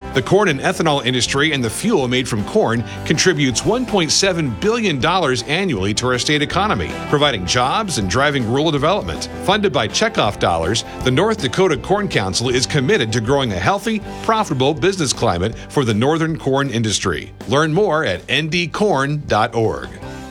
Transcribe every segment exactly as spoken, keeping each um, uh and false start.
The corn and ethanol industry and the fuel made from corn contributes one point seven billion dollars annually to our state economy, providing jobs and driving rural development. Funded by checkoff dollars, the North Dakota Corn Council is committed to growing a healthy, profitable business climate for the northern corn industry. Learn more at n d corn dot org.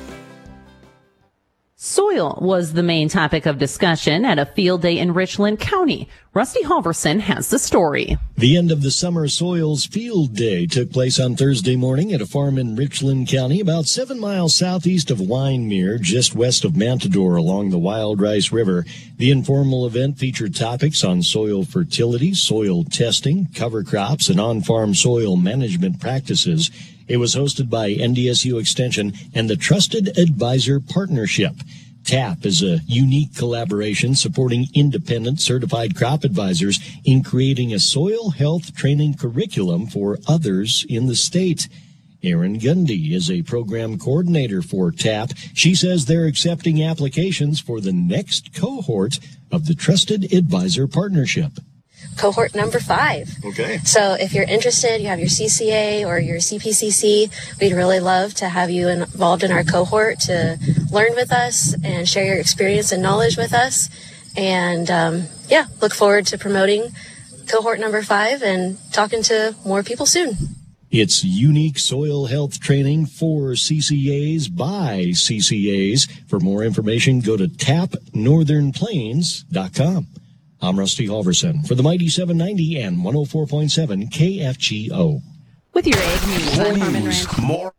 Soil was the main topic of discussion at a field day in Richland County. Rusty Halverson has the story. The end of the summer soils field day took place on Thursday morning at a farm in Richland County, about seven miles southeast of Winemere, just west of Matador along the Wild Rice River. The informal event featured topics on soil fertility, soil testing, cover crops, and on-farm soil management practices. It was hosted by N D S U Extension and the Trusted Advisor Partnership. TAP is a unique collaboration supporting independent certified crop advisors in creating a soil health training curriculum for others in the state. Erin Gundy is a program coordinator for TAP. She says they're accepting applications for the next cohort of the Trusted Advisor Partnership. Cohort number five. Okay. So if you're interested, you have your C C A or your C P C C, we'd really love to have you involved in our cohort to learn with us and share your experience and knowledge with us. And um, yeah, look forward to promoting cohort number five and talking to more people soon. It's unique soil health training for C C As by C C As. For more information, go to tap northern plains dot com. I'm Rusty Halverson for the Mighty seven ninety and one oh four point seven K F G O. With your Ag News, I'm Farm and Ranch. More.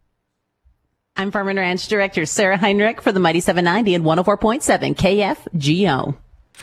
I'm Farm and Ranch Director Sarah Heinrich for the Mighty seven ninety and one oh four point seven K F G O.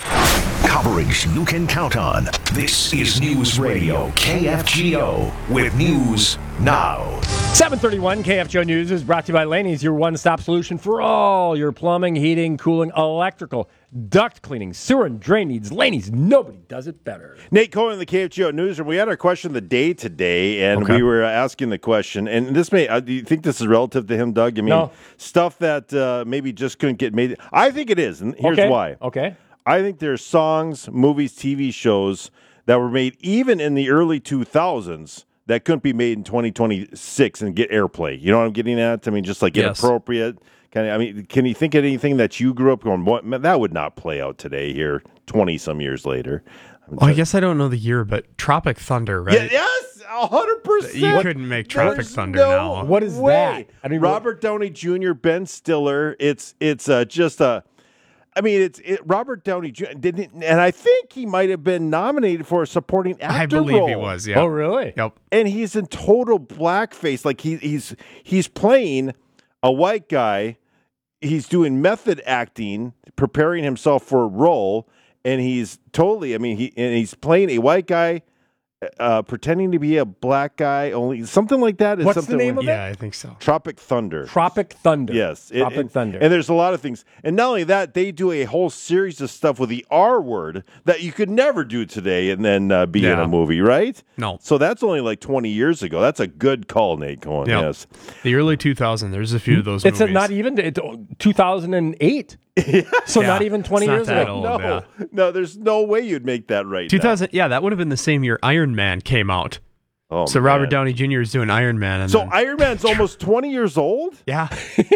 Coverage you can count on. This is News Radio K F G O with News Now. seven thirty-one K F G O News is brought to you by Laney's, your one-stop solution for all your plumbing, heating, cooling, electrical, duct cleaning, sewer and drain needs. Laney's, nobody does it better. Nate Cohen in the K F G O Newsroom. We had our question of the day today, and Okay. we were asking the question, and this may, uh, do you think this is relative to him, Doug? I mean, No. stuff that uh, maybe just couldn't get made. I think it is, and here's Okay. why. Okay. I think there's songs, movies, T V shows that were made even in the early two thousands that couldn't be made in twenty twenty-six and get airplay. You know what I'm getting at? I mean, just like Yes. inappropriate. Kind of. I mean, can you think of anything that you grew up going, what, man, that would not play out today here twenty some years later? Well, I guess I don't know the year, but Tropic Thunder, right? Yeah, yes, a hundred percent. You couldn't make Tropic There's Thunder no now. What is way. that? I mean, Robert Downey Junior, Ben Stiller. It's it's uh, just a. I mean, it's it, Robert Downey Junior didn't, and I think he might have been nominated for a supporting actor I believe role. he was, yeah. Oh, really? Yep. And he's in total blackface, like he, he's he's playing a white guy. He's doing method acting, preparing himself for a role, and he's totally. I mean, he and he's playing a white guy, uh, pretending to be a black guy. Only something like that. Is What's the something name like, of it? Yeah, I think so. Tropic Thunder. Tropic Thunder. Yes, it- Tropic and, Thunder. And there's a lot of things, and not only that, they do a whole series of stuff with the R word that you could never do today, and then uh, be in Yeah. a movie, right? No. So that's only like twenty years ago. That's a good call, Nate Cohen. Yep. Yes. The early two thousands, there's a few of those it's a, movies. not even it's two thousand eight. So Yeah, not even twenty it's not years that ago. old. No, yeah. no, there's no way you'd make that right. two thousand, yeah, that would have been the same year Iron Man came out. now. Oh, So Robert man. Downey Junior is doing Iron Man. And So then, Iron Man's almost twenty years old. yeah.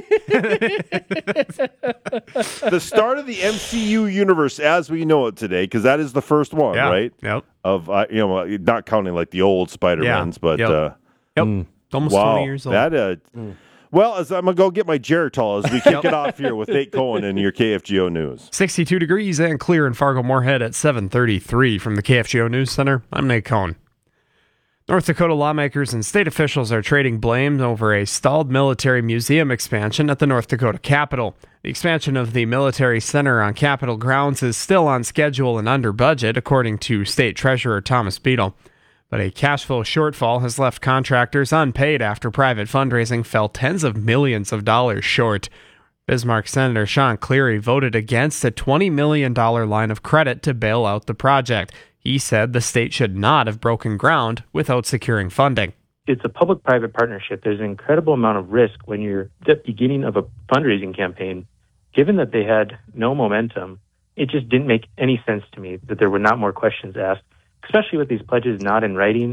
The start of the M C U universe as we know it today, because that is the first one, yeah. right? Yep. Of uh, you know, not counting like the old Spider-Mans, but. Yep. Uh, Yep. Almost Wow, twenty years old. that uh, well, as I'm gonna go get my Geritol as we kick it off here with Nate Cohen and your K F G O News. sixty-two degrees and clear in Fargo-Moorhead at seven thirty-three from the K F G O News Center. I'm Nate Cohen. North Dakota lawmakers and state officials are trading blame over a stalled military museum expansion at the North Dakota Capitol. The expansion of the military center on Capitol grounds is still on schedule and under budget, according to State Treasurer Thomas Beadle. But a cash flow shortfall has left contractors unpaid after private fundraising fell tens of millions of dollars short. Bismarck Senator Sean Cleary voted against a twenty million dollars line of credit to bail out the project. He said the state should not have broken ground without securing funding. It's a public-private partnership. There's an incredible amount of risk when you're at the beginning of a fundraising campaign. Given that they had no momentum, it just didn't make any sense to me that there were not more questions asked, especially with these pledges not in writing.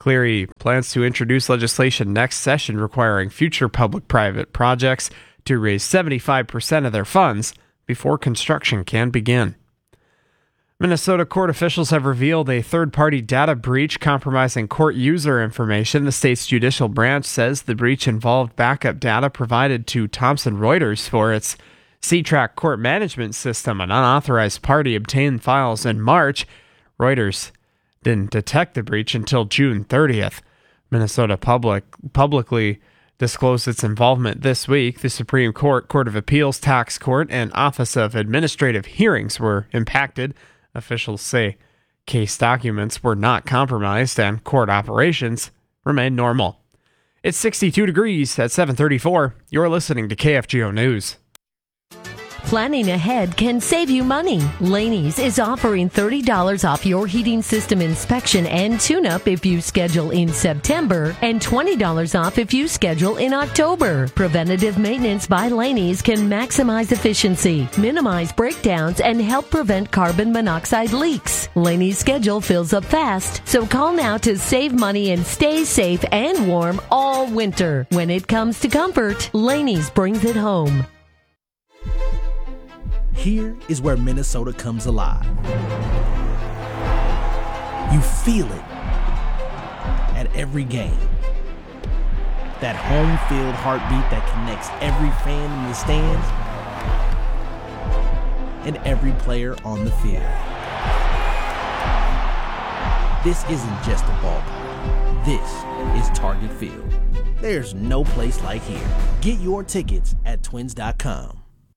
Cleary plans to introduce legislation next session requiring future public-private projects to raise seventy-five percent of their funds before construction can begin. Minnesota court officials have revealed a third-party data breach compromising court user information. The state's judicial branch says the breach involved backup data provided to Thomson Reuters for its C-Track court management system. An unauthorized party obtained files in March. Reuters didn't detect the breach until June thirtieth. Minnesota public publicly disclosed its involvement this week. The Supreme Court, Court of Appeals, Tax Court, and Office of Administrative Hearings were impacted. Officials say case documents were not compromised and court operations remain normal. It's sixty-two degrees at seven thirty-four. You're listening to K F G O News. Planning ahead can save you money. Laney's is offering thirty dollars off your heating system inspection and tune-up if you schedule in September, and twenty dollars off if you schedule in October. Preventative maintenance by Laney's can maximize efficiency, minimize breakdowns, and help prevent carbon monoxide leaks. Laney's schedule fills up fast, so call now to save money and stay safe and warm all winter. When it comes to comfort, Laney's brings it home. Here is where Minnesota comes alive. You feel it at every game. That home field heartbeat that connects every fan in the stands and every player on the field. This isn't just a ballpark. This is Target Field. There's no place like here. Get your tickets at twins dot com.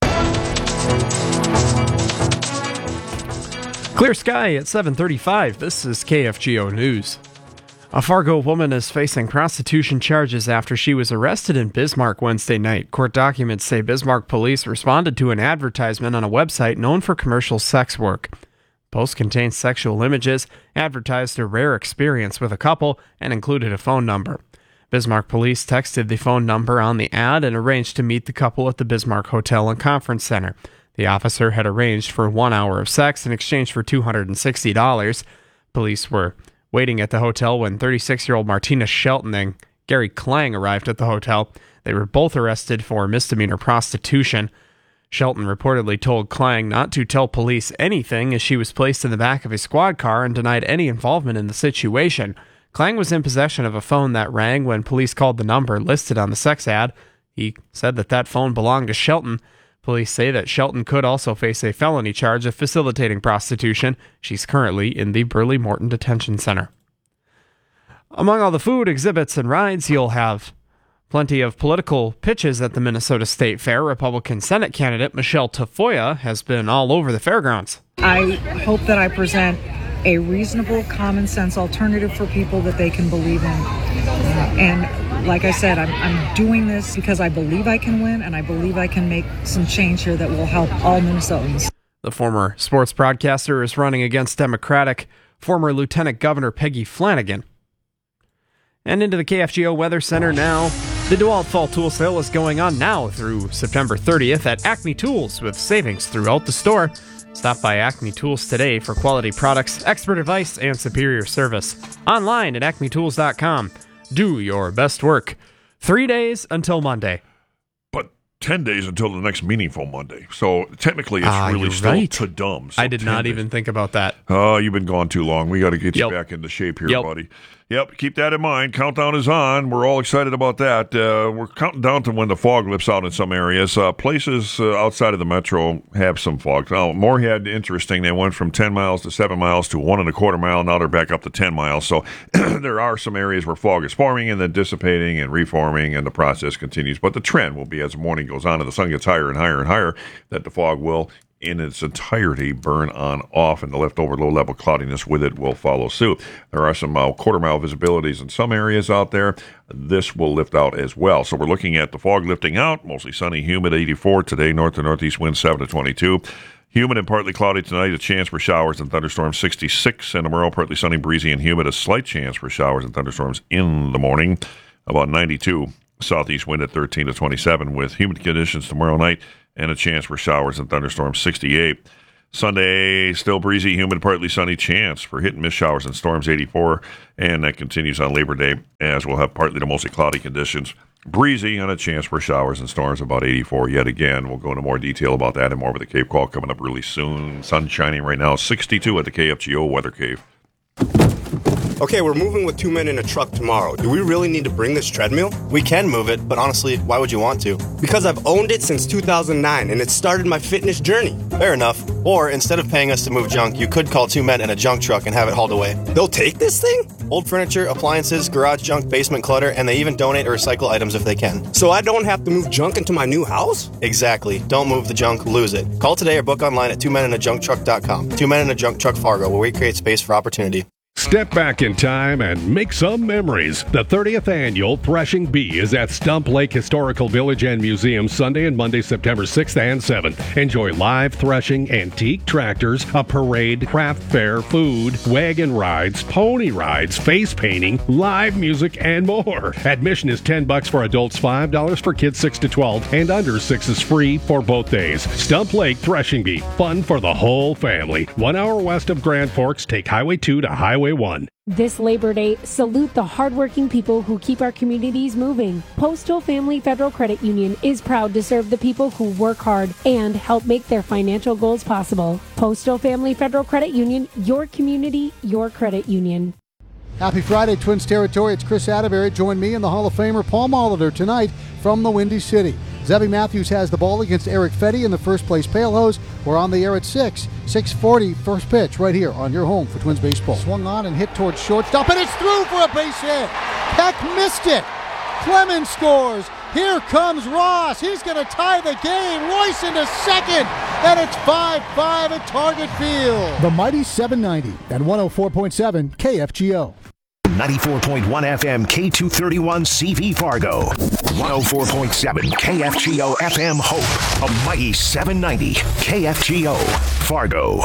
Clear sky at seven thirty-five. This is K F G O News. A Fargo woman is facing prostitution charges after she was arrested in Bismarck Wednesday night. Court documents say Bismarck police responded to an advertisement on a website known for commercial sex work. Post contained sexual images, advertised a rare experience with a couple, and included a phone number. Bismarck police texted the phone number on the ad and arranged to meet the couple at the Bismarck Hotel and Conference Center. The officer had arranged for one hour of sex in exchange for two hundred sixty dollars. Police were waiting at the hotel when thirty-six-year-old Martina Shelton and Gary Klang arrived at the hotel. They were both arrested for misdemeanor prostitution. Shelton reportedly told Klang not to tell police anything as she was placed in the back of a squad car and denied any involvement in the situation. Klang was in possession of a phone that rang when police called the number listed on the sex ad. He said that that phone belonged to Shelton. Police say that Shelton could also face a felony charge of facilitating prostitution. She's currently in the Burley Morton Detention Center. Among all the food, exhibits, and rides, you'll have plenty of political pitches at the Minnesota State Fair. Republican Senate candidate Michelle Tafoya has been all over the fairgrounds. I hope that I present a reasonable, common sense alternative for people that they can believe in. Uh, and like I said, I'm, I'm doing this because I believe I can win, and I believe I can make some change here that will help all Minnesotans. The former sports broadcaster is running against Democratic former Lieutenant Governor Peggy Flanagan. And into the K F G O Weather Center now. The DeWalt Fall Tool Sale is going on now through September thirtieth at Acme Tools with savings throughout the store. Stop by Acme Tools today for quality products, expert advice, and superior service. Online at acme tools dot com. Do your best work. Three days until Monday. But ten days until the next meaningful Monday. So technically it's ah, really still right. to dumb. So I did not days. even think about that. Oh, you've been gone too long. We got to get yep. you back into shape here, yep. buddy. Yep, keep that in mind. Countdown is on. We're all excited about that. Uh, we're counting down to when the fog lifts out in some areas. Uh, places uh, outside of the metro have some fog. Now, Moorhead, interesting. They went from ten miles to seven miles to one and a quarter mile. Now they're back up to ten miles. So there are some areas where fog is forming and then dissipating and reforming, and the process continues. But the trend will be as the morning goes on and the sun gets higher and higher and higher, that the fog will in its entirety burn on off, and the leftover low-level cloudiness with it will follow suit. There are some uh, quarter-mile visibilities in some areas out there. This will lift out as well. So we're looking at the fog lifting out, mostly sunny, humid, eighty-four today, north to northeast winds seven to twenty-two. Humid and partly cloudy tonight, a chance for showers and thunderstorms, sixty-six. And tomorrow, partly sunny, breezy, and humid, a slight chance for showers and thunderstorms in the morning, about ninety-two. Southeast wind at thirteen to twenty-seven with humid conditions tomorrow night and a chance for showers and thunderstorms, sixty-eight. Sunday, still breezy, humid, partly sunny, chance for hit and miss showers and storms, eighty-four. And that continues on Labor Day, as we'll have partly to mostly cloudy conditions. Breezy and a chance for showers and storms, about eighty-four yet again. We'll go into more detail about that and more with the Cave Call coming up really soon. Sun shining right now, sixty-two at the K F G O Weather Cave. Okay, we're moving with two men in a truck tomorrow. Do we really need to bring this treadmill? We can move it, but honestly, why would you want to? Because I've owned it since two thousand nine, and it started my fitness journey. Fair enough. Or, instead of paying us to move junk, you could call two men in a junk truck and have it hauled away. They'll take this thing? Old furniture, appliances, garage junk, basement clutter, and they even donate or recycle items if they can. So I don't have to move junk into my new house? Exactly. Don't move the junk, lose it. Call today or book online at two men in a junk truck dot com. Two Men in a Junk Truck Fargo, where we create space for opportunity. Step back in time and make some memories. The thirtieth annual Threshing Bee is at Stump Lake Historical Village and Museum Sunday and Monday, September sixth and seventh. Enjoy live threshing, antique tractors, a parade, craft fair, food, wagon rides, pony rides, face painting, live music, and more. Admission is ten bucks for adults, five dollars for kids six to twelve, and under six is free for both days. Stump Lake Threshing Bee, fun for the whole family. One hour west of Grand Forks, take Highway two to Highway one. This Labor Day, salute the hardworking people who keep our communities moving. Postal Family Federal Credit Union is proud to serve the people who work hard and help make their financial goals possible. Postal Family Federal Credit Union, your community, your credit union. Happy Friday, Twins Territory. It's Chris Atterbury. Join me and the Hall of Famer Paul Molitor tonight from the Windy City. Zebby Matthews has the ball against Eric Fetty in the first place Palehose. We're on the air at six. six forty, first pitch right here on your home for Twins baseball. Swung on and hit towards shortstop, and it's through for a base hit. Peck missed it. Clemens scores. Here comes Ross. He's going to tie the game. Royce into second, and it's five five at Target Field. The mighty seven ninety and one oh four point seven K F G O. ninety-four point one F M K two thirty-one C V Fargo. one oh four point seven K F G O F M Hope. A mighty seven ninety K F G O Fargo.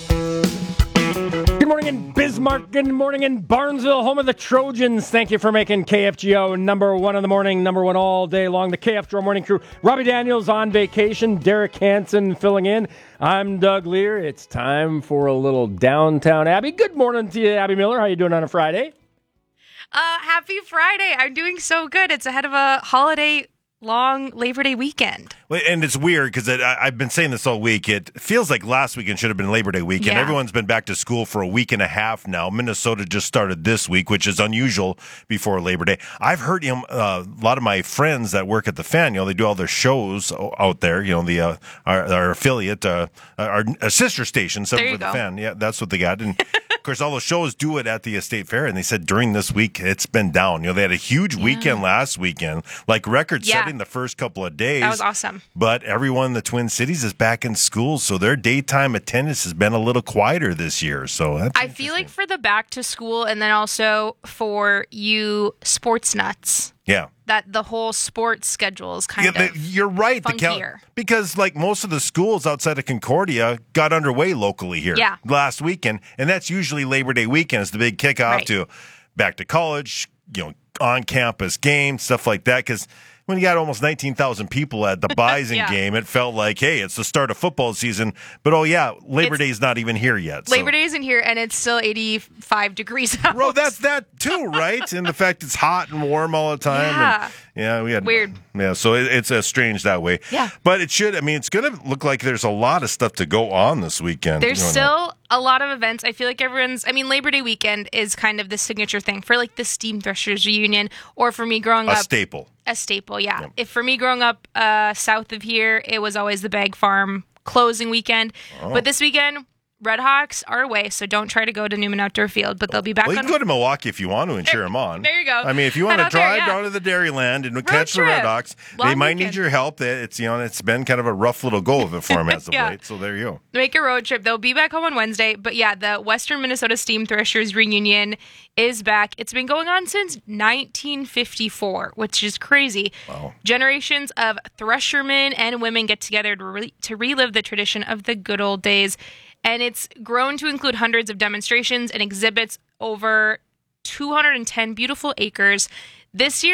Good morning in Bismarck. Good morning in Barnesville, home of the Trojans. Thank you for making K F G O number one in the morning, number one all day long. The K F G O Morning Crew. Robbie Daniels on vacation. Derek Hansen filling in. I'm Doug Lear. It's time for a little Downtown Abby. Good morning to you, Abby Miller. How you doing on a Friday? Uh, happy Friday. I'm doing so good. It's ahead of a holiday long Labor Day weekend. And it's weird because I've been saying this all week. It feels like last weekend should have been Labor Day weekend. Yeah. Everyone's been back to school for a week and a half now. Minnesota just started this week, which is unusual before Labor Day. I've heard him, uh, a lot of my friends that work at the Fan, you know, they do all their shows out there, you know, the uh, our, our affiliate, uh, our, our sister station, There you for the go. Fan. Yeah, that's what they got. And of course, all the shows do it at the Estate Fair, and they said during this week it's been down. You know, they had a huge weekend last weekend, like record-setting Yeah. the first couple of days. That was awesome. But everyone in the Twin Cities is back in school, so their daytime attendance has been a little quieter this year. So that's I feel like for the back to school and then also for you sports nuts, yeah. that the whole sports schedule is kind Yeah, of the- you're right. The cal- funkier. because like most of the schools outside of Concordia got underway locally here Yeah. last weekend, and that's usually Labor Day weekend is the big kickoff Right. to back to college, you know, on campus games, stuff like that. Because when you got almost nineteen thousand people at the Bison Yeah. game, it felt like, hey, it's the start of football season. But oh yeah, Labor It's- Day is not even here yet. so- Labor Day isn't here, and it's still eighty-five degrees out. Bro, that's that too, right? And the fact it's hot and warm all the time. Yeah. And, yeah, we had Weird. Yeah, so it, it's uh, strange that way. Yeah. But it should. I mean, it's going to look like there's a lot of stuff to go on this weekend. There's going on. still a lot of events. I feel like everyone's, I mean, Labor Day weekend is kind of the signature thing for like the Steam Threshers reunion, or for me growing a up. staple. A staple, yeah. If for me growing up uh, south of here, it was always the Bag Farm closing weekend. Oh. But this weekend, Red Hawks are away, so don't try to go to Newman Outdoor Field, but they'll be back Well, you on. can go to Milwaukee if you want to and cheer them on. there you go. I mean, if you Head want to out there, drive yeah. down to the Dairyland and catch the Red trip. Hawks, Long they might weekend. need your help. It's you know, it's been kind of a rough little go of it for them as of Yeah. late. So there you go. Make a road trip. They'll be back home on Wednesday. But yeah, the Western Minnesota Steam Threshers reunion is back. It's been going on since nineteen fifty-four, which is crazy. Wow. Generations of threshermen and women get together to, re- to relive the tradition of the good old days. And it's grown to include hundreds of demonstrations and exhibits over two hundred ten beautiful acres. This year,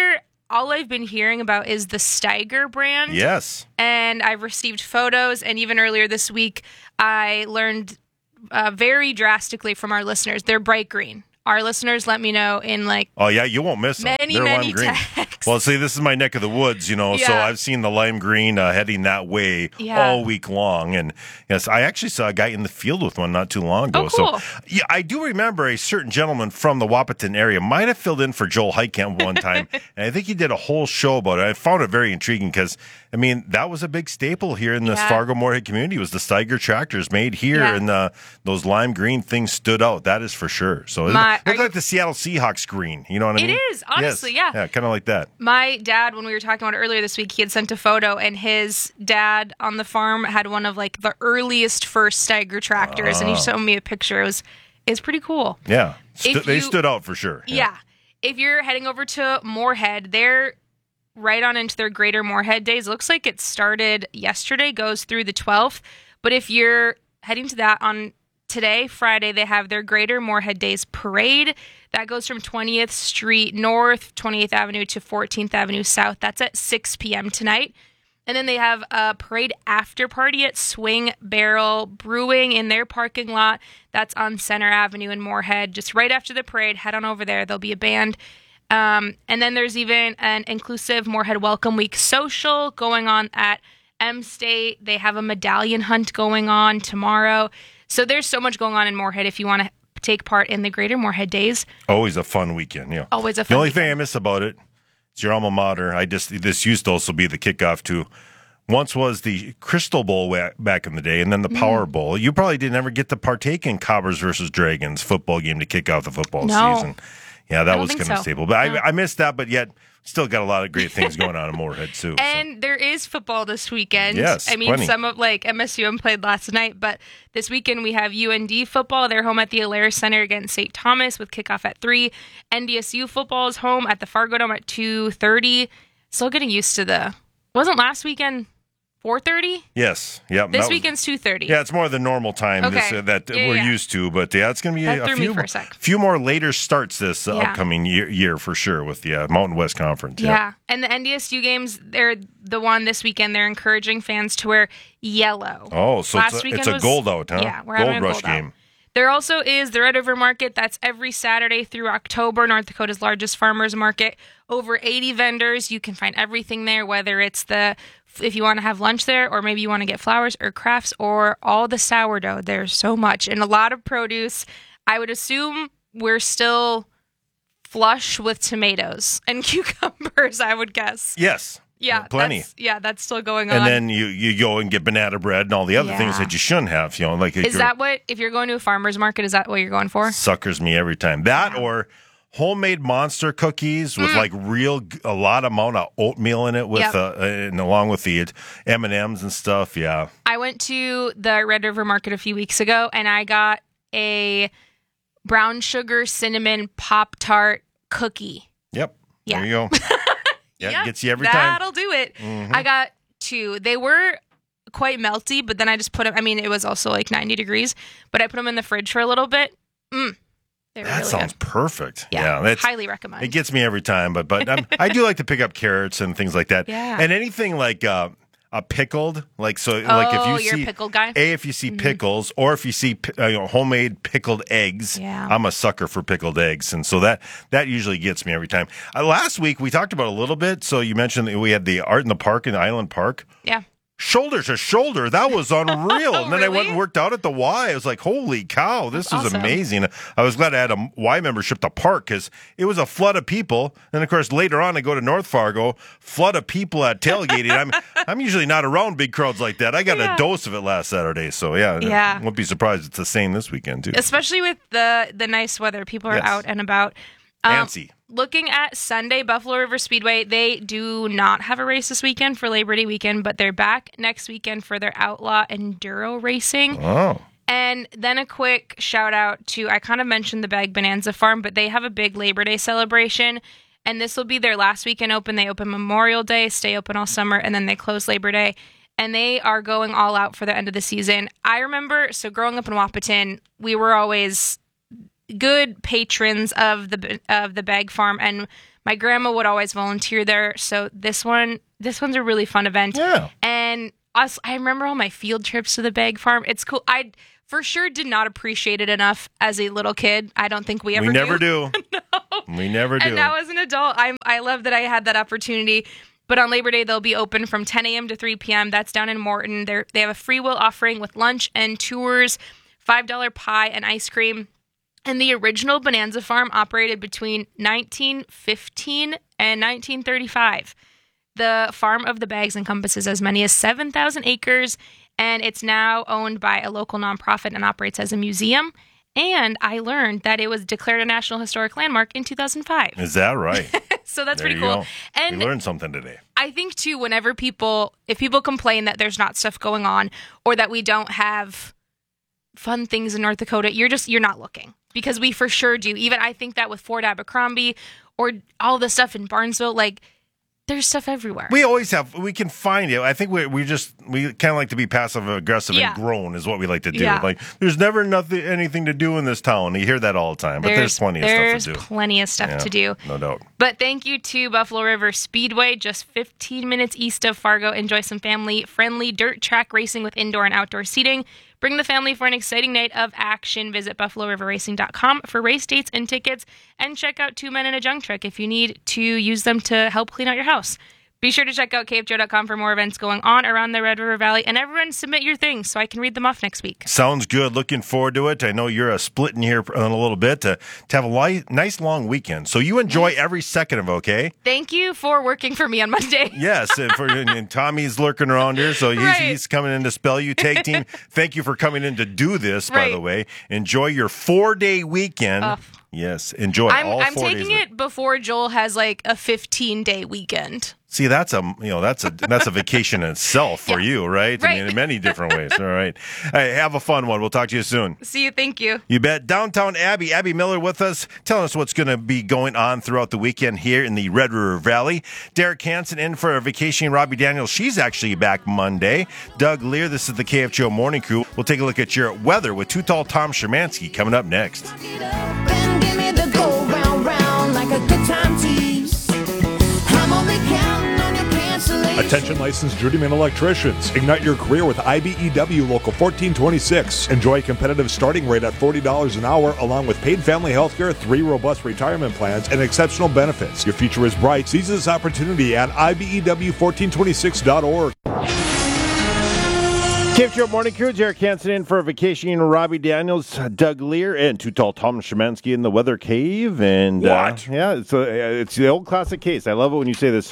all I've been hearing about is the Steiger brand. Yes. And I've received photos, and even earlier this week, I learned uh, very drastically from our listeners. They're bright green. Our listeners let me know in like Oh, yeah, you won't miss them. many, They're many lime green. texts. Well, see, this is my neck of the woods, you know, so Yeah. I've seen the lime green uh, heading that way Yeah. all week long. And yes, I actually saw a guy in the field with one not too long ago. Oh, cool. So yeah, I do remember a certain gentleman from the Wapaton area might have filled in for Joel Heitkamp one time. And I think he did a whole show about it. I found it very intriguing because, I mean, that was a big staple here in this Yeah. Fargo-Moorhead community was the Steiger tractors made here. Yeah. And uh, those lime green things stood out. That is for sure. So it My- looked like the Seattle Seahawks green. You know what I It mean? is, honestly, Yes. yeah. Yeah, kind of like that. My dad, when we were talking about it earlier this week, he had sent a photo, and his dad on the farm had one of like the earliest first Steiger tractors, and he Oh. showed me a picture. It was, it was pretty cool. Yeah. If Stu- they you- stood out for sure. Yeah. If you're heading over to Moorhead, they're right on into their Greater Moorhead Days. It looks like it started yesterday, goes through the twelfth. But if you're heading to that on today, Friday, they have their Greater Moorhead Days parade. That goes from twentieth Street North, twenty-eighth Avenue to fourteenth Avenue South. That's at six p.m. tonight. And then they have a parade after party at Swing Barrel Brewing in their parking lot. That's on Center Avenue in Moorhead. Just right after the parade, head on over there. There'll be a band. Um, and then there's even an inclusive Moorhead Welcome Week social going on at M State. They have a medallion hunt going on tomorrow. So there's so much going on in Moorhead if you want to take part in the Greater Moorhead Days. Always a fun weekend. Yeah. Always a The fun only weekend. thing I miss about it is your alma mater. I just this used to also be the kickoff to. Once was the Crystal Bowl wa- back in the day, and then the Power Mm. Bowl. You probably didn't ever get to partake in Cobbers versus Dragons football game to kick off the football No. season. Yeah, I that don't was think kind of so. staple. But No. I, I missed that, but yet still got a lot of great things going on in Moorhead, too. so. And there is football this weekend. Yes, I mean, plenty. some of like M S U M played last night, but this weekend we have U N D football. They're home at the Alaris Center against Saint Thomas with kickoff at three. N D S U football is home at the Fargo Dome at two thirty. Still getting used to the. Wasn't last weekend four thirty? Yes. Yep. This that was- weekend's two thirty. Yeah, it's more the normal time Okay. this, uh, that Yeah, we're yeah. used to. But yeah, it's going to be That a, threw me few, for a sec. few more later starts this uh, Yeah. upcoming year, year for sure with the uh, Mountain West Conference. Yeah. And the N D S U games, they're the one this weekend. They're encouraging fans to wear yellow. Oh, so Last it's a, weekend it's a was- gold out, huh? Yeah, we're gold having a rush gold out. game. There also is the Red River Market. That's every Saturday through October, North Dakota's largest farmers market. Over eighty vendors. You can find everything there, whether it's the, if you want to have lunch there, or maybe you want to get flowers or crafts or all the sourdough. There's so much and a lot of produce. I would assume we're still flush with tomatoes and cucumbers, I would guess. Yes. Yeah, Plenty. That's, yeah, that's still going on. And then you, you go and get banana bread and all the other things Yeah. that you shouldn't have. You know, like Is that what, if you're going to a farmer's market, is that what you're going for? suckers me every time. That or homemade monster cookies with Mm. like real a lot amount of oatmeal in it with Yep. uh, and along with the M and M's and stuff. Yeah. I went to the Red River Market a few weeks ago and I got a brown sugar cinnamon Pop Tart cookie. Yep. Yeah. There you go. Yeah, Yep, gets you every time. That'll do it. Mhm. I got two. They were quite melty, but then I just put them, I mean, it was also like ninety degrees, but I put them in the fridge for a little bit. Mm. They were That really sounds good. perfect. Yeah, that's, highly recommend. It gets me every time, but but um, I do like to pick up carrots and things like that. Yeah. And anything like uh, a pickled, like so, like if Oh, you you're a see pickle guy? A, if you see Mhm. pickles, or if you see pi- uh, you know, homemade pickled eggs. Yeah. I'm a sucker for pickled eggs, and so that that usually gets me every time. Uh, last week we talked about it a little bit. So you mentioned that we had the Art in the Park in Island Park. Yeah. Shoulder to shoulder. That was unreal. And then I went Really? and worked out at the Y. I was like, holy cow, this That's is awesome. amazing. I was glad I had a Y membership to park because it was a flood of people. And of course, later on, I go to North Fargo, flood of people at tailgating. I'm I'm usually not around big crowds like that. I got Yeah. a dose of it last Saturday. So yeah, Yeah. I won't be surprised it's the same this weekend too. Especially with the the nice weather. People are Yes. out and about. Um, Fancy. Looking at Sunday, Buffalo River Speedway, they do not have a race this weekend for Labor Day weekend, but they're back next weekend for their Outlaw Enduro racing. Oh. And then a quick shout out to, I kind of mentioned the Bag Bonanza Farm, but they have a big Labor Day celebration. And this will be their last weekend open. They open Memorial Day, stay open all summer, and then they close Labor Day. And they are going all out for the end of the season. I remember, so growing up in Wapaton, we were always good patrons of the of the Bag Farm, and My grandma would always volunteer there, so this one, this one's a really fun event. Yeah. And us, I remember all my field trips to the Bag Farm. It's cool. I for sure did not appreciate it enough as a little kid. I don't think we ever We never do. do. No. We never do. And now as an adult, I'm I love that I had that opportunity. But on Labor Day, they'll be open from ten a.m. to three p.m. That's down in Morton. They they have a free will offering with lunch and tours, five dollar pie and ice cream. And the original Bonanza Farm operated between nineteen fifteen and nineteen thirty-five. The Farm of the Bags encompasses as many as seven thousand acres, and it's now owned by a local nonprofit and operates as a museum. And I learned that it was declared a National Historic Landmark in two thousand five. Is that right? So that's There pretty you cool. go. And we learned something today. I think, too, whenever people, if people complain that there's not stuff going on or that we don't have fun things in North Dakota, you're just, you're not looking. Because we for sure do. Even I think that with Fort Abercrombie or all the stuff in Barnesville, like, there's stuff everywhere. We always have. We can find it. I think we we just we kind of like to be passive aggressive Yeah. and grown is what we like to do. Yeah. Like there's never nothing anything to do in this town. You hear that all the time, but there's, plenty of there's stuff to do. plenty of stuff Yeah, to do. no doubt. But thank you to Buffalo River Speedway, just fifteen minutes east of Fargo. Enjoy some family-friendly dirt track racing with indoor and outdoor seating. Bring the family for an exciting night of action. Visit buffalo river racing dot com for race dates and tickets, and check out Two Men and a Junk Truck if you need to use them to help clean out your house. Be sure to check out K F J O dot com for more events going on around the Red River Valley. And everyone submit your things so I can read them off next week. Sounds good. Looking forward to it. I know you're uh, splitting here in a little bit to, to have a li- nice long weekend. So you enjoy every second of it, okay? Thank you for working for me on Monday. Yes, and, for, and Tommy's lurking around here, so he's, Right. he's coming in to spell you. Tag team, thank you for coming in to do this, by Right. the way. Enjoy your four-day weekend. Ugh. Yes, enjoy I'm, all I'm four taking days. it before Joel has like a fifteen-day weekend. See, that's a you know that's a that's a vacation in itself for you, right? I Right. mean, in many different ways. All right, hey, have a fun one. We'll talk to you soon. See you. Thank you. You bet. Downtown Abby, Abby Miller with us, telling us what's going to be going on throughout the weekend here in the Red River Valley. Derek Hansen in for a vacation. Robbie Daniels, she's actually back Monday. Doug Lear, this is the K F G O Morning Crew. We'll take a look at your weather with Too Tall Tom Shermansky coming up next. Attention licensed journeyman electricians. Ignite your career with I B E W Local fourteen twenty-six. Enjoy a competitive starting rate at forty dollars an hour along with paid family health care, three robust retirement plans, and exceptional benefits. Your future is bright. Seize this opportunity at I B E W fourteen twenty-six dot org. K F G O Morning Crew, Derek Hansen in for a vacation. Robbie Daniels, Doug Lear, and Too Tall Tom Shermansky in the Weather Cave. And What? Uh, yeah, it's a, it's the old classic case. I love it when you say this.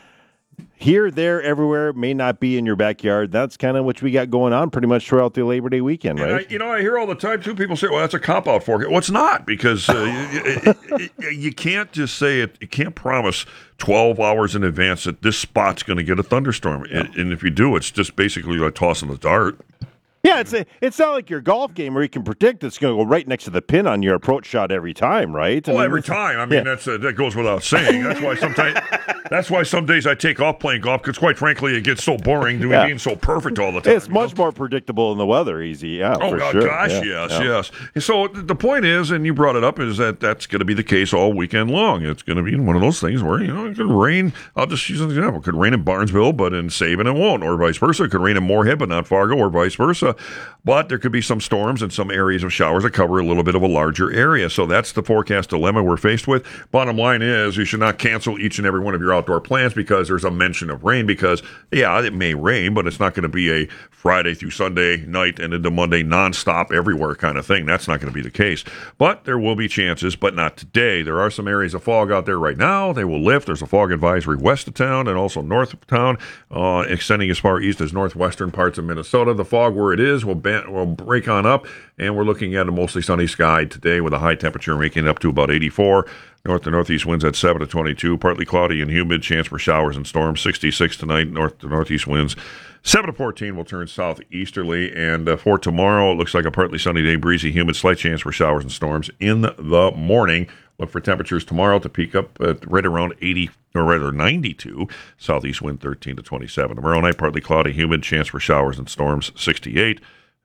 Here, there, everywhere, may not be in your backyard. That's kind of what we got going on pretty much throughout the Labor Day weekend, And right? I, you know, I hear all the time, too, people say, well, that's a cop-out forecast. Well, it's not, because uh, you, you, you can't just say it. You can't promise twelve hours in advance that this spot's going to get a thunderstorm. And, and if you do, it's just basically like tossing the dart. Yeah, it's a, it's not like your golf game where you can predict it's going to go right next to the pin on your approach shot every time, right? I Well, mean, every it's- time. I mean, yeah. that's uh, that goes without saying. That's why sometimes, that's why some days I take off playing golf because, quite frankly, it gets so boring doing Yeah. being so perfect all the time. It's much more predictable in the weather, easy. Yeah, Oh for God, sure. gosh, Yeah, yes, yeah. yes. And so th- the point is, and you brought it up, is that that's going to be the case all weekend long. It's going to be one of those things where, you know, it could rain. I'll just use an example. It could rain in Barnesville, but in Sabin it won't, or vice versa. It could rain in Moorhead, but not Fargo, or vice versa. But there could be some storms and some areas of showers that cover a little bit of a larger area. So that's the forecast dilemma we're faced with. Bottom line is, you should not cancel each and every one of your outdoor plans because there's a mention of rain. Because, yeah, it may rain, but it's not going to be a Friday through Sunday night and into Monday nonstop everywhere kind of thing. That's not going to be the case. But there will be chances, but not today. There are some areas of fog out there right now. They will lift. There's a fog advisory west of town and also north of town, uh, extending as far east as northwestern parts of Minnesota. The fog where it is will, ban- will break on up, and we're looking at a mostly sunny sky today with a high temperature making it up to about eighty-four. North to northeast winds at seven to twenty-two. Partly cloudy and humid. Chance for showers and storms. sixty-six tonight. North to northeast winds seven to fourteen will turn southeasterly. And uh, for tomorrow, it looks like a partly sunny day. Breezy, humid. Slight chance for showers and storms in the morning. Look for temperatures tomorrow to peak up at right around eighty, or rather ninety-two. Southeast wind thirteen to twenty-seven. Tomorrow night, partly cloudy, humid. Chance for showers and storms. sixty-eight.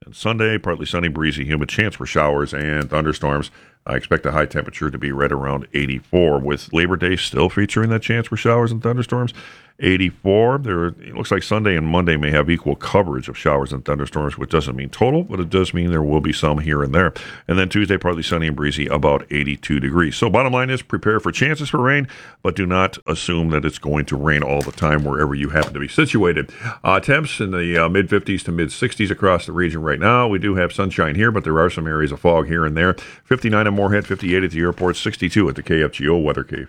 And Sunday, partly sunny, breezy, humid, chance for showers and thunderstorms. I expect the high temperature to be right around eighty-four, with Labor Day still featuring that chance for showers and thunderstorms. eighty-four. There, it looks like Sunday and Monday may have equal coverage of showers and thunderstorms, which doesn't mean total, but it does mean there will be some here and there. And then Tuesday, partly sunny and breezy, about eighty-two degrees. So bottom line is prepare for chances for rain, but do not assume that it's going to rain all the time wherever you happen to be situated. Uh, temps in the uh, mid-fifties to mid-sixties across the region right now. We do have sunshine here, but there are some areas of fog here and there. fifty-nine in Moorhead, fifty-eight at the airport, sixty-two at the K F G O Weather Cave.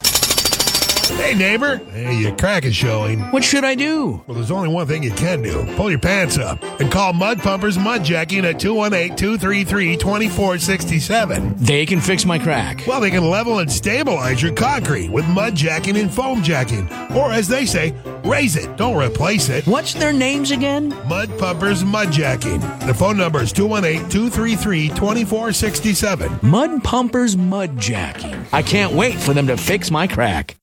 Hey, neighbor. Hey, your crack is showing. What should I do? Well, there's only one thing you can do. Pull your pants up and call Mud Pumpers Mud Jacking at two one eight, two three three, two four six seven. They can fix my crack. Well, they can level and stabilize your concrete with mud jacking and foam jacking. Or, as they say, raise it, don't replace it. What's their names again? Mud Pumpers Mud Jacking. The phone number is two one eight, two three three, two four six seven. Mud Pumpers Mud Jacking. I can't wait for them to fix my crack.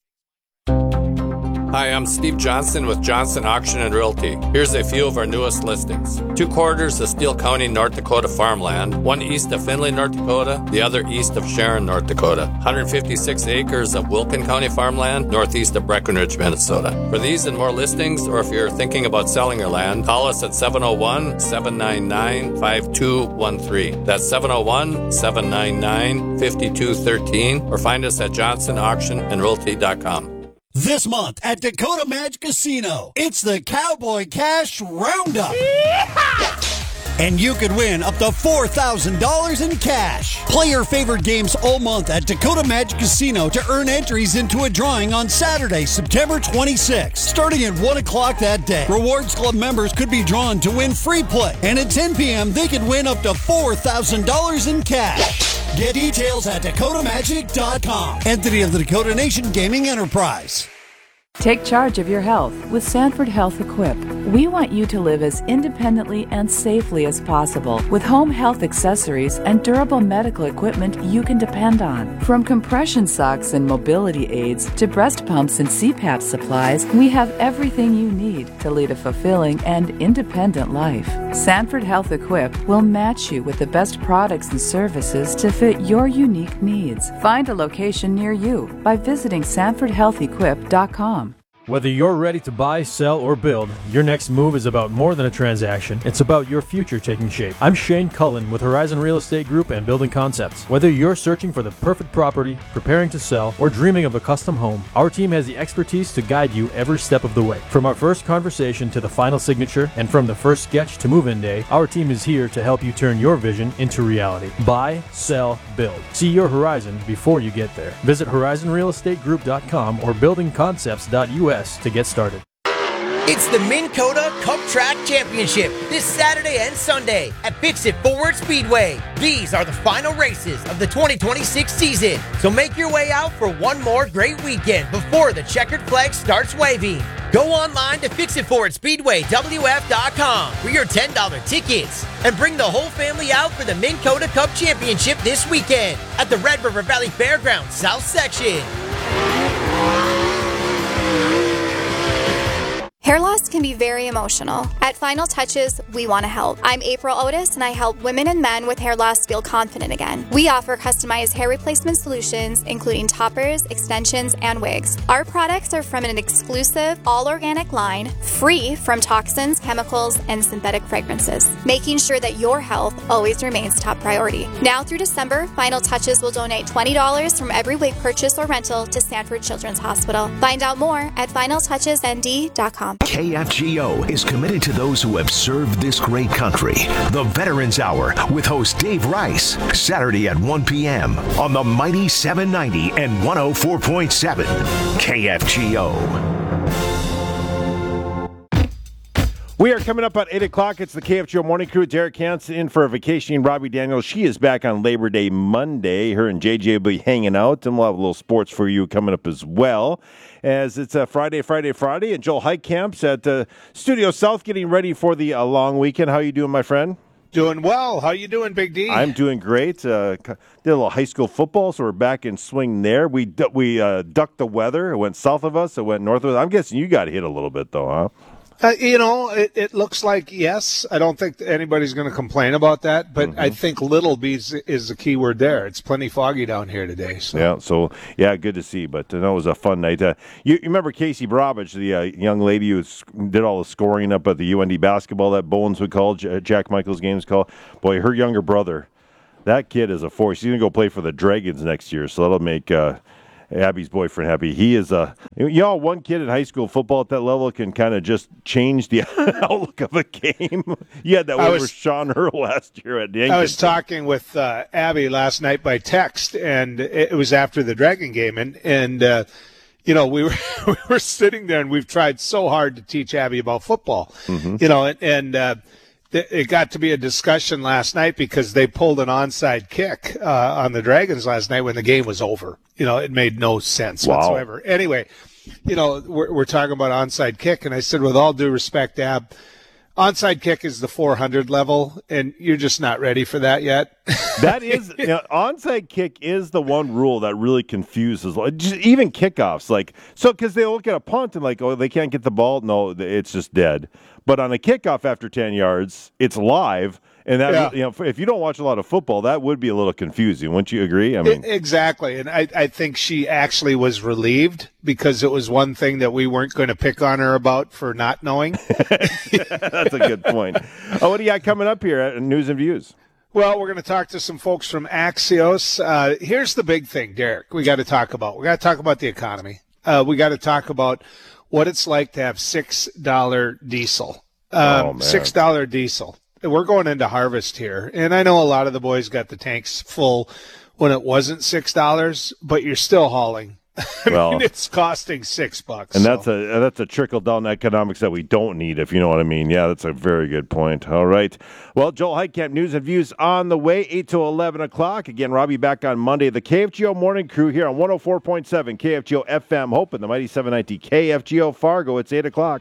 Hi, I'm Steve Johnson with Johnson Auction and Realty. Here's a few of our newest listings. Two quarters of Steele County, North Dakota farmland, one east of Findlay, North Dakota, the other east of Sharon, North Dakota. one hundred fifty-six acres of Wilkin County farmland, northeast of Breckenridge, Minnesota. For these and more listings, or if you're thinking about selling your land, call us at seven oh one, seven nine nine, five two one three. That's seven oh one, seven nine nine, five two one three, or find us at johnson auction and realty dot com. This month at Dakota Magic Casino, it's the Cowboy Cash Roundup. Yeehaw! And you could win up to four thousand dollars in cash. Play your favorite games all month at Dakota Magic Casino to earn entries into a drawing on Saturday, September twenty-sixth. Starting at one o'clock that day, Rewards Club members could be drawn to win free play. And at ten p.m., they could win up to four thousand dollars in cash. Get details at dakota magic dot com. Entity of the Dakota Nation Gaming Enterprise. Take charge of your health with Sanford Health Equip. We want you to live as independently and safely as possible with home health accessories and durable medical equipment you can depend on. From compression socks and mobility aids to breast pumps and C PAP supplies, we have everything you need to lead a fulfilling and independent life. Sanford Health Equip will match you with the best products and services to fit your unique needs. Find a location near you by visiting sanford health equip dot com. Whether you're ready to buy, sell, or build, your next move is about more than a transaction. It's about your future taking shape. I'm Shane Cullen with Horizon Real Estate Group and Building Concepts. Whether you're searching for the perfect property, preparing to sell, or dreaming of a custom home, our team has the expertise to guide you every step of the way. From our first conversation to the final signature, and from the first sketch to move-in day, our team is here to help you turn your vision into reality. Buy, sell, build. See your horizon before you get there. Visit horizon real estate group dot com or building concepts dot U S to get started. It's the Minn Kota Cup Track Championship this Saturday and Sunday at Fix It Forward Speedway. These are the final races of the twenty twenty-six season, so make your way out for one more great weekend before the checkered flag starts waving. Go online to fix it forward speedway w f dot com for your ten dollars tickets and bring the whole family out for the Minn Kota Cup Championship this weekend at the Red River Valley Fairgrounds South Section. Hair loss can be very emotional. At Final Touches, we want to help. I'm April Otis, and I help women and men with hair loss feel confident again. We offer customized hair replacement solutions, including toppers, extensions, and wigs. Our products are from an exclusive, all-organic line, free from toxins, chemicals, and synthetic fragrances, making sure that your health always remains top priority. Now through December, Final Touches will donate twenty dollars from every wig purchase or rental to Sanford Children's Hospital. Find out more at final touches n d dot com. K F G O is committed to those who have served this great country. The Veterans Hour with host Dave Rice, Saturday at one p.m. on the mighty seven ninety and one oh four point seven K F G O. We are coming up at eight o'clock. It's the K F G O Morning Crew. Derek Hansen in for a vacationing Robbie Daniels. She is back on Labor Day Monday. Her and J J will be hanging out, and we'll have a little sports for you coming up as well. As it's a Friday, Friday, Friday, and Joel Heitkamp's at uh, Studio South getting ready for the uh, long weekend. How are you doing, my friend? Doing well. How you doing, Big D? I'm doing great. Uh, did a little high school football, so we're back in swing there. We du- we uh, ducked the weather. It went south of us. It went north of us. I'm guessing you got hit a little bit, though, huh? Uh, you know, it, it looks like yes. I don't think anybody's going to complain about that, but mm-hmm. I think little bees is the key word there. It's plenty foggy down here today. So. Yeah, so, yeah, good to see, but uh, that was a fun night. Uh, you, you remember Casey Brabich, the uh, young lady who did all the scoring up at the U N D basketball that Bones would call, J- Jack Michaels games call? Boy, her younger brother, that kid is a force. He's going to go play for the Dragons next year, so that'll make uh, Abby's boyfriend happy. He is a, you know, one kid in high school football at that level can kind of just change the outlook of a game. You had that one with Sean Earl last year at the Yankees. I was talking with uh, Abby last night by text, and it was after the Dragon game, and and uh, you know we were we were sitting there, and we've tried so hard to teach Abby about football, mm-hmm. you know, and. and uh, it got to be a discussion last night because they pulled an onside kick uh, on the Dragons last night when the game was over. You know, it made no sense wow. whatsoever. Anyway, you know, we're, we're talking about onside kick, and I said, with all due respect, Ab, onside kick is the four hundred level, and you're just not ready for that yet. That is, you know, onside kick is the one rule that really confuses, just even kickoffs. Like, so because they look at a punt and like, oh, they can't get the ball. No, it's just dead. But on a kickoff after ten yards, it's live, and that yeah. you know, if you don't watch a lot of football, that would be a little confusing. Wouldn't you agree? I mean, exactly. And I, I think she actually was relieved because it was one thing that we weren't going to pick on her about for not knowing. That's a good point. Oh, what do you got coming up here at News and Views? Well, we're going to talk to some folks from Axios. Uh, here's the big thing, Derek. We got to talk about. We got to talk about the economy. Uh, we got to talk about what it's like to have six dollars diesel. Um, oh, six dollars diesel. We're going into harvest here, and I know a lot of the boys got the tanks full when it wasn't six dollars, but you're still hauling. I well, mean, it's costing six bucks. And so. that's a that's a trickle-down economics that we don't need, if you know what I mean. Yeah, that's a very good point. All right. Well, Joel Heitkamp, News and Views on the way, eight to eleven o'clock. Again, Robbie back on Monday. The K F G O Morning Crew here on one oh four point seven K F G O F M Hope and the Mighty seven ninety K F G O Fargo. It's eight o'clock.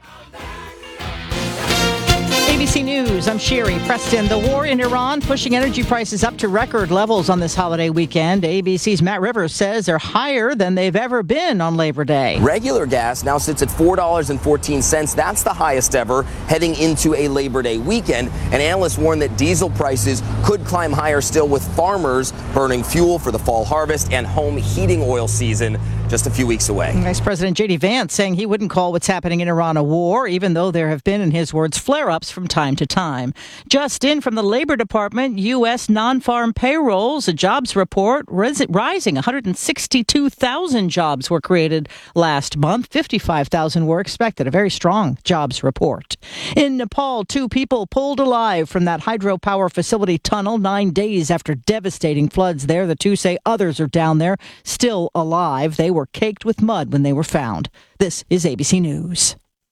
A B C News, I'm Sherry Preston. The war in Iran pushing energy prices up to record levels on this holiday weekend. A B C's Matt Rivers says they're higher than they've ever been on Labor Day. Regular gas now sits at four dollars and fourteen cents. That's the highest ever heading into a Labor Day weekend. And analysts warn that diesel prices could climb higher still, with farmers burning fuel for the fall harvest and home heating oil season just a few weeks away. Vice President J D Vance saying he wouldn't call what's happening in Iran a war, even though there have been, in his words, flare-ups from time to time. Just in from the Labor Department, U S non-farm payrolls, a jobs report ris- rising. one hundred sixty-two thousand jobs were created last month. fifty-five thousand were expected. A very strong jobs report. In Nepal, two people pulled alive from that hydropower facility tunnel nine days after devastating floods there. The two say others are down there, still alive. They were caked with mud when they were found. This is A B C News.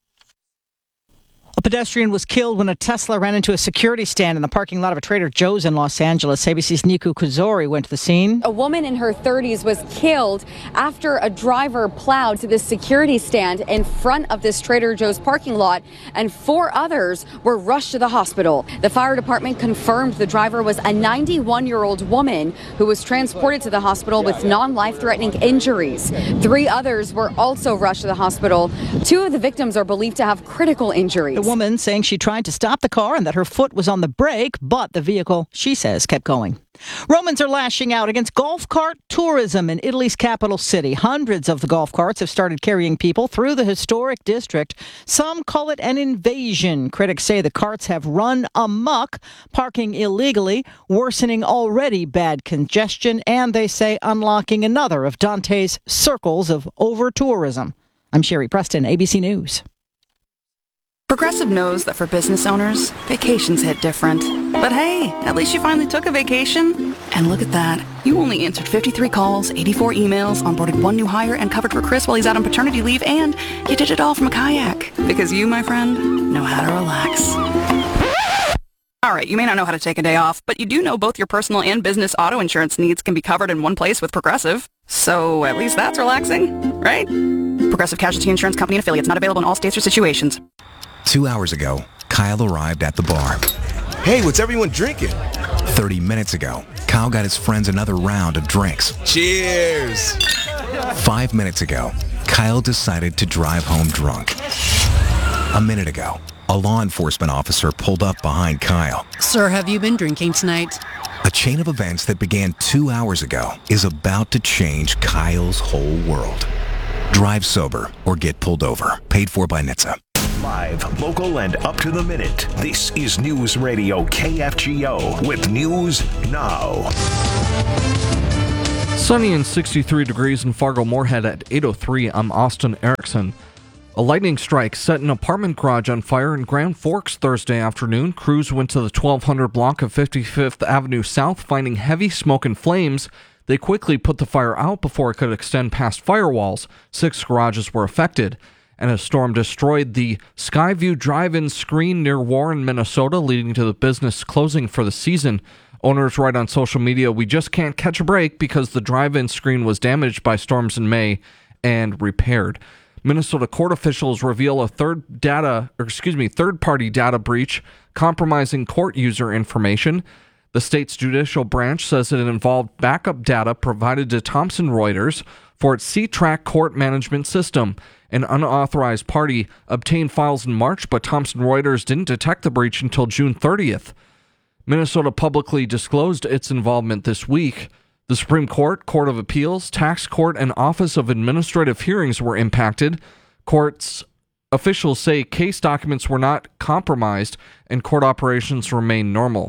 A pedestrian was killed when a Tesla ran into a security stand in the parking lot of a Trader Joe's in Los Angeles. A B C's Niku Kuzori went to the scene. A woman in her thirties was killed after a driver plowed to this security stand in front of this Trader Joe's parking lot, and four others were rushed to the hospital. The fire department confirmed the driver was a ninety-one-year-old woman who was transported to the hospital with non-life-threatening injuries. Three others were also rushed to the hospital. Two of the victims are believed to have critical injuries. The woman saying she tried to stop the car and that her foot was on the brake, but the vehicle, she says, kept going. Romans are lashing out against golf cart tourism in Italy's capital city. Hundreds of the golf carts have started carrying people through the historic district. Some call it an invasion. Critics say the carts have run amok, parking illegally, worsening already bad congestion, and they say unlocking another of Dante's circles of over-tourism. I'm Sherry Preston, A B C News. Progressive knows that for business owners, vacations hit different. But hey, at least you finally took a vacation. And look at that. You only answered fifty-three calls, eighty-four emails, onboarded one new hire, and covered for Chris while he's out on paternity leave, and you did it all from a kayak. Because you, my friend, know how to relax. All right, you may not know how to take a day off, but you do know both your personal and business auto insurance needs can be covered in one place with Progressive. So at least that's relaxing, right? Progressive Casualty Insurance Company and Affiliates, not available in all states or situations. Two hours ago, Kyle arrived at the bar. Hey, what's everyone drinking? Thirty minutes ago, Kyle got his friends another round of drinks. Cheers! Five minutes ago, Kyle decided to drive home drunk. A minute ago, a law enforcement officer pulled up behind Kyle. Sir, have you been drinking tonight? A chain of events that began two hours ago is about to change Kyle's whole world. Drive sober or get pulled over. Paid for by N H T S A. Live, local, and up to the minute. This is News Radio K F G O with News Now. Sunny and sixty-three degrees in Fargo-Moorhead at eight oh three. I'm Austin Erickson. A lightning strike set an apartment garage on fire in Grand Forks Thursday afternoon. Crews went to the twelve hundred block of fifty-fifth Avenue South, finding heavy smoke and flames. They quickly put the fire out before it could extend past firewalls. Six garages were affected, and a storm destroyed the Skyview Drive-In screen near Warren, Minnesota, leading to the business closing for the season. Owners write on social media, "We just can't catch a break because the drive-in screen was damaged by storms in May and repaired." Minnesota court officials reveal a third data, or excuse me, third-party data breach compromising court user information. The state's judicial branch says it involved backup data provided to Thomson Reuters for its C-Track court management system. An unauthorized party obtained files in March, but Thomson Reuters didn't detect the breach until June thirtieth. Minnesota publicly disclosed its involvement this week. The Supreme Court, Court of Appeals, Tax Court, and Office of Administrative Hearings were impacted. Courts officials say case documents were not compromised and court operations remain normal.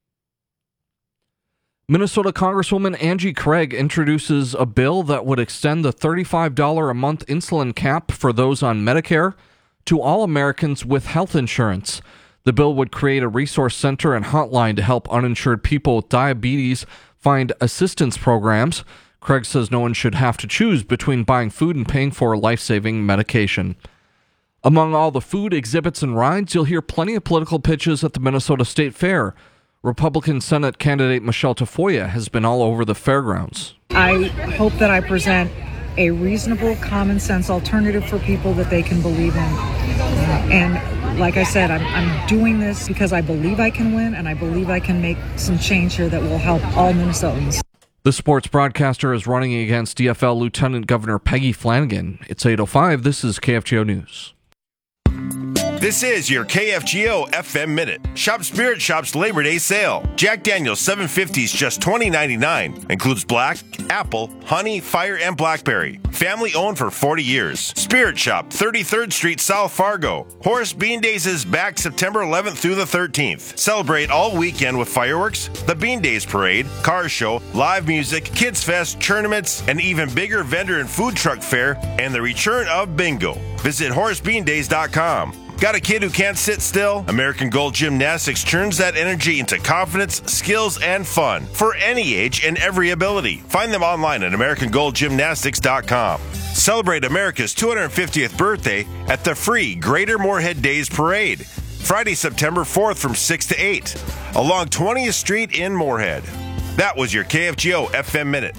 Minnesota Congresswoman Angie Craig introduces a bill that would extend the thirty-five dollars a month insulin cap for those on Medicare to all Americans with health insurance. The bill would create a resource center and hotline to help uninsured people with diabetes find assistance programs. Craig says no one should have to choose between buying food and paying for life-saving medication. Among all the food, exhibits, and rides, you'll hear plenty of political pitches at the Minnesota State Fair. Republican Senate candidate Michelle Tafoya has been all over the fairgrounds. I hope that I present a reasonable, common-sense alternative for people that they can believe in. Uh, and like I said, I'm, I'm doing this because I believe I can win, and I believe I can make some change here that will help all Minnesotans. The sports broadcaster is running against D F L Lieutenant Governor Peggy Flanagan. It's eight oh five. This is K F G O News. This is your K F G O F M Minute. Shop Spirit Shop's Labor Day sale. Jack Daniel's seven fifty is just twenty ninety-nine. Includes black, apple, honey, fire, and blackberry. Family owned for forty years. Spirit Shop, thirty-third Street, South Fargo. Horace Bean Days is back September eleventh through the thirteenth. Celebrate all weekend with fireworks, the Bean Days Parade, car show, live music, Kids Fest, tournaments, an even bigger vendor and food truck fair, and the return of bingo. Visit horace bean days dot com. Got a kid who can't sit still? American Gold Gymnastics turns that energy into confidence, skills, and fun for any age and every ability. Find them online at american gold gymnastics dot com. Celebrate America's two hundred fiftieth birthday at the free Greater Moorhead Days Parade, Friday, September fourth from six to eight, along twentieth Street in Moorhead. That was your K F G O F M Minute.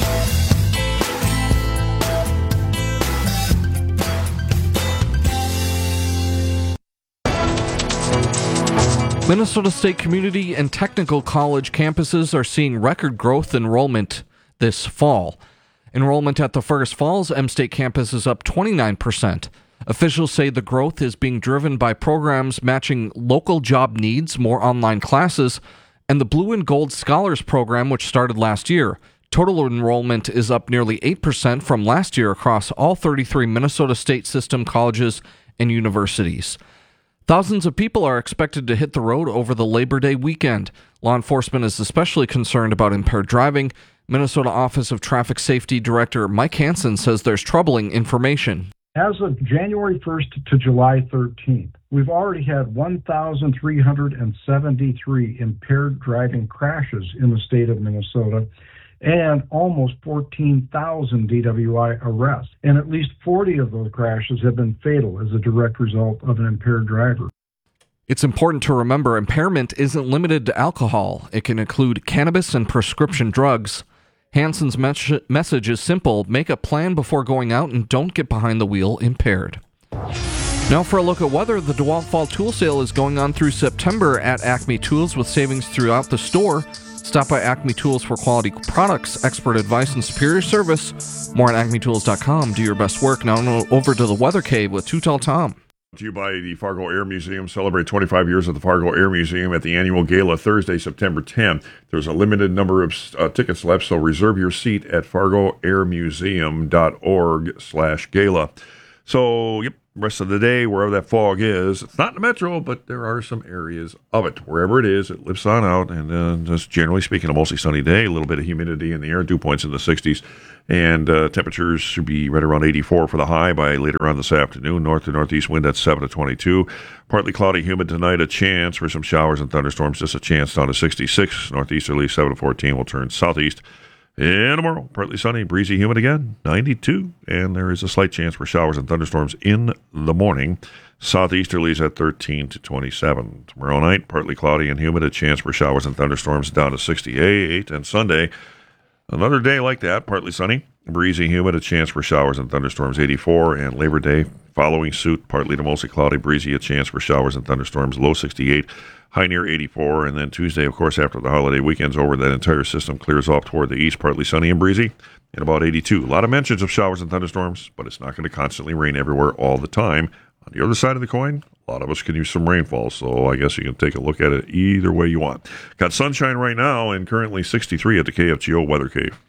Minnesota State Community and Technical College campuses are seeing record growth enrollment this fall. Enrollment at the Fergus Falls M-State campus is up twenty-nine percent. Officials say the growth is being driven by programs matching local job needs, more online classes, and the Blue and Gold Scholars Program, which started last year. Total enrollment is up nearly eight percent from last year across all thirty-three Minnesota State System colleges and universities. Thousands of people are expected to hit the road over the Labor Day weekend. Law enforcement is especially concerned about impaired driving. Minnesota Office of Traffic Safety Director Mike Hansen says there's troubling information. As of January first to July thirteenth, we've already had one thousand three hundred seventy-three impaired driving crashes in the state of Minnesota, and almost fourteen thousand D W I arrests. And at least forty of those crashes have been fatal as a direct result of an impaired driver. It's important to remember impairment isn't limited to alcohol. It can include cannabis and prescription drugs. Hansen's mes- message is simple. Make a plan before going out and don't get behind the wheel impaired. Now for a look at weather. The DeWalt Fall Tool Sale is going on through September at Acme Tools with savings throughout the store. Stop by Acme Tools for quality products, expert advice, and superior service. More at acme tools dot com. Do your best work. Now over to the Weather Cave with Too Tall Tom. To you by the Fargo Air Museum. Celebrate twenty-five years of the Fargo Air Museum at the annual gala Thursday, September tenth. There's a limited number of uh, tickets left, so reserve your seat at fargoairmuseum.org slash gala. So, yep, rest of the day, wherever that fog is, it's not in the metro, but there are some areas of it. Wherever it is, it lifts on out, and uh, just generally speaking, a mostly sunny day, a little bit of humidity in the air, dew points in the sixties, and uh, temperatures should be right around eighty-four for the high by later on this afternoon. North to northeast wind at seven to twenty-two. Partly cloudy, humid tonight, a chance for some showers and thunderstorms, just a chance down to sixty-six. Northeasterly, seven to fourteen will turn southeast. And tomorrow, partly sunny, breezy, humid again, ninety-two. And there is a slight chance for showers and thunderstorms in the morning. Southeasterlies at thirteen to twenty-seven. Tomorrow night, partly cloudy and humid, a chance for showers and thunderstorms down to sixty-eight. And Sunday, another day like that, partly sunny, breezy, humid, a chance for showers and thunderstorms, eighty-four. And Labor Day, following suit, partly to mostly cloudy, breezy, a chance for showers and thunderstorms, low sixty-eight. High near eighty-four, and then Tuesday, of course, after the holiday weekend's over, that entire system clears off toward the east, partly sunny and breezy, and about eighty-two. A lot of mentions of showers and thunderstorms, but it's not going to constantly rain everywhere all the time. On the other side of the coin, a lot of us can use some rainfall, so I guess you can take a look at it either way you want. Got sunshine right now, and currently sixty-three at the K F G O Weather Cave.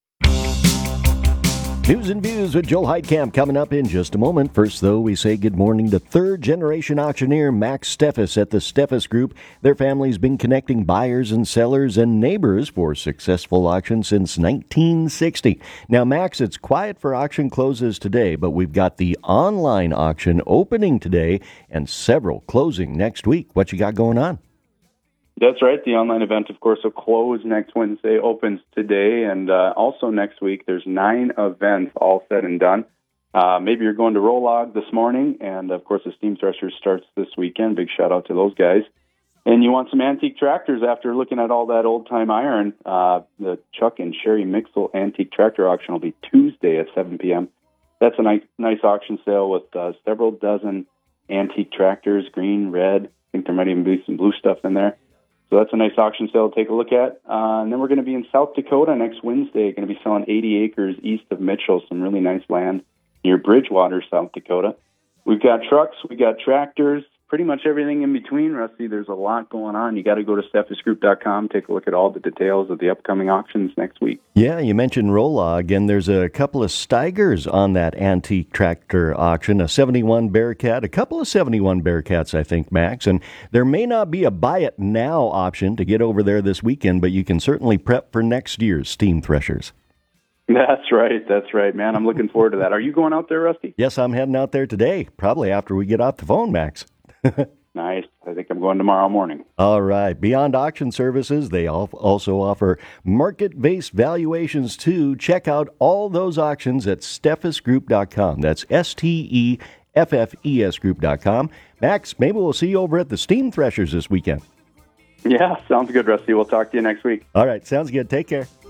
News and Views with Joel Heitkamp coming up in just a moment. First, though, we say good morning to third-generation auctioneer Max Steffes at the Steffes Group. Their family's been connecting buyers and sellers and neighbors for successful auctions since nineteen sixty. Now, Max, it's quiet for auction closes today, but we've got the online auction opening today and several closing next week. What you got going on? That's right. The online event, of course, will close next Wednesday, opens today, and uh, also next week. There's nine events all said and done. Uh, maybe you're going to Rolog this morning, and, of course, the Steam Threshers starts this weekend. Big shout-out to those guys. And you want some antique tractors after looking at all that old-time iron, uh, the Chuck and Sherry Mixel Antique Tractor Auction will be Tuesday at seven p.m. That's a nice, nice auction sale with uh, several dozen antique tractors, green, red. I think there might even be some blue stuff in there. So that's a nice auction sale to take a look at. Uh, and then we're going to be in South Dakota next Wednesday. Going to be selling eighty acres east of Mitchell, some really nice land near Bridgewater, South Dakota. We've got trucks, we got tractors, pretty much everything in between, Rusty. There's a lot going on. You got to go to steffes group dot com, take a look at all the details of the upcoming auctions next week. Yeah, you mentioned Rolog, and there's a couple of Steigers on that antique tractor auction, a seventy-one Bearcat, a couple of seventy-one Bearcats, I think, Max. And there may not be a buy it now option to get over there this weekend, but you can certainly prep for next year's Steam Threshers. That's right. That's right, man. I'm looking forward to that. Are you going out there, Rusty? Yes, I'm heading out there today, probably after we get off the phone, Max. Nice. I think I'm going tomorrow morning. All right. Beyond Auction Services, they also offer market-based valuations, too. Check out all those auctions at steffes group dot com. That's S T E F F E S group dot com. Max, maybe we'll see you over at the Steam Threshers this weekend. Yeah, sounds good, Rusty. We'll talk to you next week. All right. Sounds good. Take care.